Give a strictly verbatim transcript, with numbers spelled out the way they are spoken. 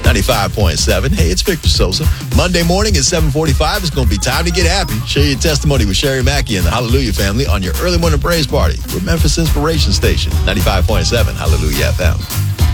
ninety-five point seven. Hey, it's Victor Sosa. Monday morning at seven forty-five. It's going to be time to get happy. Share your testimony with Sherry Mackey and the Hallelujah family on your early morning praise party with Memphis Inspiration Station. ninety-five point seven Hallelujah F M.